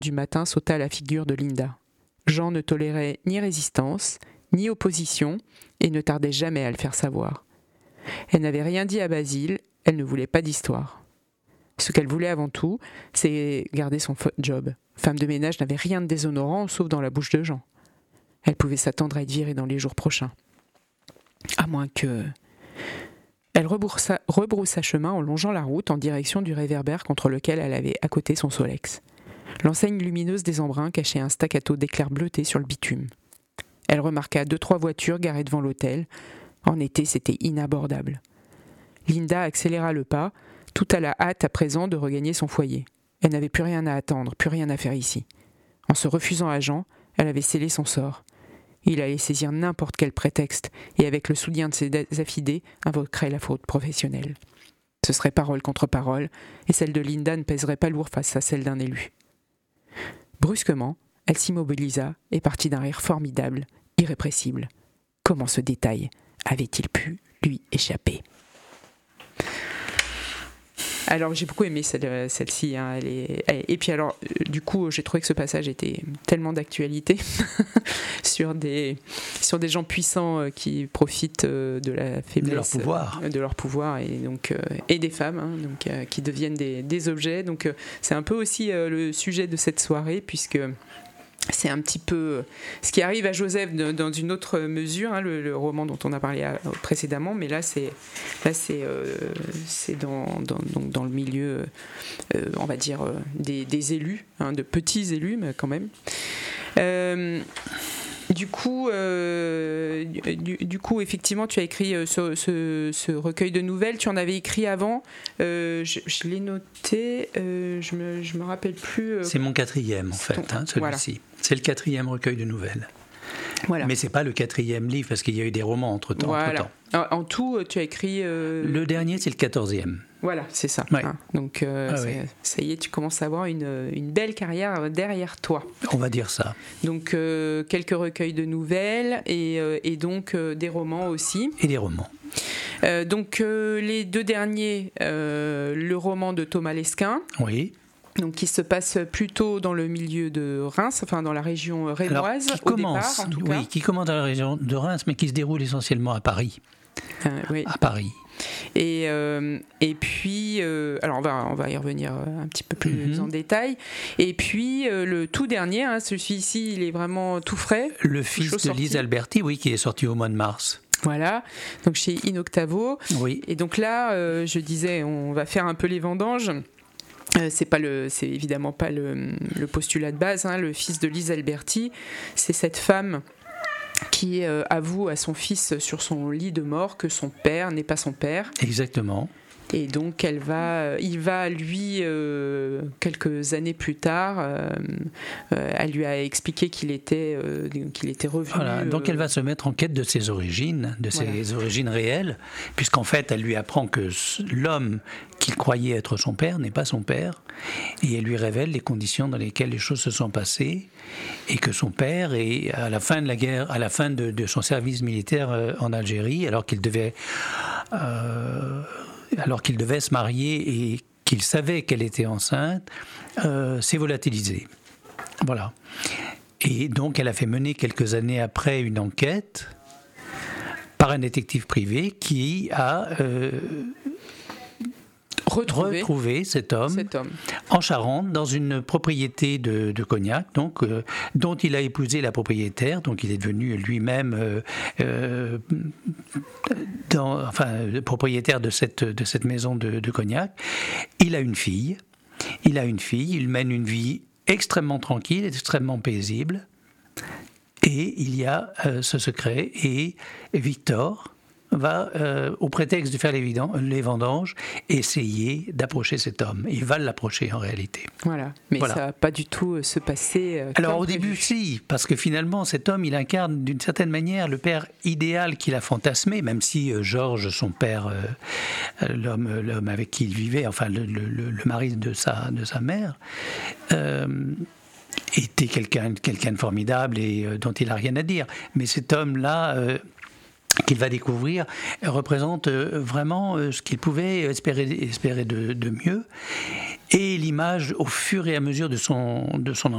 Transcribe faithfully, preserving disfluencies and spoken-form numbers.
du matin sauta à la figure de Linda. Jean ne tolérait ni résistance, ni opposition, et ne tardait jamais à le faire savoir. Elle n'avait rien dit à Basile, elle ne voulait pas d'histoire. Ce qu'elle voulait avant tout, c'est garder son job. Femme de ménage n'avait rien de déshonorant, sauf dans la bouche de Jean. Elle pouvait s'attendre à être virée dans les jours prochains. À moins que... Elle rebroussa, rebroussa chemin en longeant la route en direction du réverbère contre lequel elle avait accoté son Solex. L'enseigne lumineuse des embruns cachait un staccato d'éclairs bleutés sur le bitume. Elle remarqua deux, trois voitures garées devant l'hôtel. En été, c'était inabordable. Linda accéléra le pas, tout à la hâte à présent de regagner son foyer. Elle n'avait plus rien à attendre, plus rien à faire ici. En se refusant à Jean, elle avait scellé son sort. Il allait saisir n'importe quel prétexte et avec le soutien de ses affidés invoquerait la faute professionnelle. Ce serait parole contre parole et celle de Linda ne pèserait pas lourd face à celle d'un élu. Brusquement, elle s'immobilisa et partit d'un rire formidable, irrépressible. Comment ce détail avait-il pu lui échapper ? Alors j'ai beaucoup aimé celle, celle-ci, hein, elle est, elle, et puis alors du coup j'ai trouvé que ce passage était tellement d'actualité sur des sur des gens puissants qui profitent de la faiblesse de leur pouvoir, de leur pouvoir et donc et des femmes, hein, donc qui deviennent des, des objets. Donc c'est un peu aussi le sujet de cette soirée puisque c'est un petit peu ce qui arrive à Joseph dans une autre mesure, hein, le, le roman dont on a parlé précédemment, mais là c'est, là c'est, euh, c'est dans, dans, donc dans le milieu, euh, on va dire, euh, des, des élus, hein, de petits élus, mais quand même. Euh, Du coup, euh, du, du coup, effectivement, tu as écrit euh, ce, ce, ce recueil de nouvelles. Tu en avais écrit avant. Euh, je, je l'ai noté. Euh, je me, je me rappelle plus. Euh, c'est mon quatrième, en fait, ton, hein, celui-ci. Voilà. C'est le quatrième recueil de nouvelles. Voilà. Mais c'est pas le quatrième livre parce qu'il y a eu des romans entre temps. Voilà. En, en tout, tu as écrit. Euh... Le dernier, c'est le quatorzième. Voilà, c'est ça. Ouais. Hein. Donc, euh, ah, ouais. ça y est, tu commences à avoir une, une belle carrière derrière toi. On va dire ça. Donc, euh, quelques recueils de nouvelles et, euh, et donc euh, des romans aussi. Et des romans. Euh, donc, euh, les deux derniers, euh, le roman de Thomas Lesquin. Oui. Donc, qui se passe plutôt dans le milieu de Reims, enfin dans la région rémoise, Alors, qui au commence, départ, en tout oui, cas. qui commence dans la région de Reims, mais qui se déroule essentiellement à Paris. Euh, oui. À Paris. Et, euh, et puis, euh, alors on va, on va y revenir un petit peu plus mm-hmm. en détail. Et puis, euh, le tout dernier, hein, celui-ci, il est vraiment tout frais. Le fils de Lise Alberti, oui, qui est sorti au mois de mars. Voilà, donc chez Inoctavo. Oui. Et donc là, euh, je disais, on va faire un peu les vendanges. Euh, c'est pas le, c'est évidemment pas le, le postulat de base. Hein, le fils de Lise Alberti, c'est cette femme qui euh, avoue à son fils sur son lit de mort que son père n'est pas son père. Exactement. Et donc, elle va, il va, lui, euh, quelques années plus tard, euh, euh, elle lui a expliqué qu'il était, euh, qu'il était revenu. Voilà, donc elle va se mettre en quête de ses origines, de ses voilà. origines réelles, puisqu'en fait, elle lui apprend que l'homme qu'il croyait être son père n'est pas son père, et elle lui révèle les conditions dans lesquelles les choses se sont passées, et que son père est à la fin de la guerre, à la fin de, de son service militaire en Algérie, alors qu'il devait... Euh, alors qu'il devait se marier et qu'il savait qu'elle était enceinte, euh, s'est volatilisé. Voilà. Et donc, elle a fait mener quelques années après une enquête par un détective privé qui a euh, retrouvé, retrouvé cet, homme cet homme en Charente, dans une propriété de, de Cognac, donc, euh, dont il a épousé la propriétaire, donc il est devenu lui-même euh, euh, dans, enfin, propriétaire de cette, de cette maison de, de Cognac. Il a une fille, il a une fille, il mène une vie extrêmement tranquille, extrêmement paisible, et il y a euh, ce secret, et Victor va, euh, au prétexte de faire les, vidanges, les vendanges, essayer d'approcher cet homme. Il va l'approcher en réalité. Voilà, mais voilà. Ça va pas du tout se passer. Euh, Alors au début, si, parce que finalement, cet homme, il incarne d'une certaine manière le père idéal qu'il a fantasmé, même si euh, Georges, son père, euh, l'homme, l'homme avec qui il vivait, enfin le, le, le mari de sa, de sa mère, euh, était quelqu'un, quelqu'un de formidable et euh, dont il n'a rien à dire. Mais cet homme-là... Euh, qu'il va découvrir, représente vraiment ce qu'il pouvait espérer, espérer de, de mieux. Et l'image, au fur et à mesure de son, de son